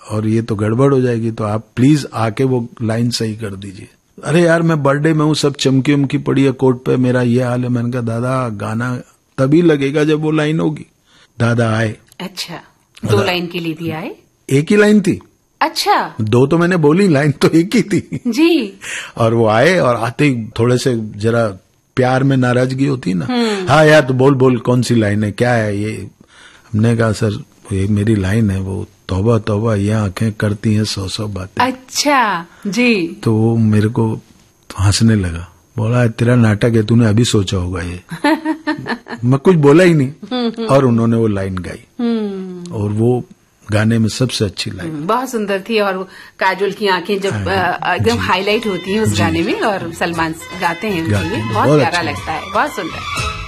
और ये तो गड़बड़ हो जाएगी, तो आप प्लीज आके वो लाइन सही कर दीजिए। अरे यार मैं बर्थडे में हूँ, सब चमकी उमकी पड़ी है कोर्ट पे, मेरा ये हाल है। मैंने कहा दादा गाना तभी लगेगा जब वो लाइन होगी। दादा आए। अच्छा, 2 लाइन के लिए भी आए? एक ही लाइन थी। अच्छा, 2 तो मैंने बोली, लाइन तो एक ही थी जी। और वो आए और आते ही थोड़े से जरा प्यार में नाराजगी होती ना, हाँ यार तो बोल बोल कौन सी लाइन है, क्या है ये। हमने कहा सर ये मेरी लाइन है, वो तौबा तौबा ये आंखें करती हैं 100 बातें। अच्छा जी। तो वो मेरे को हंसने लगा, बोला तेरा नाटक है, तूने अभी सोचा होगा ये मैं कुछ बोला ही नहीं और उन्होंने वो लाइन गाई और वो गाने में सबसे अच्छी लाइन। बहुत सुंदर थी और काजोल की आंखें जब एकदम हाईलाइट होती हैं उस गाने में और सलमान गाते हैं, बहुत प्यारा लगता है, बहुत सुंदर।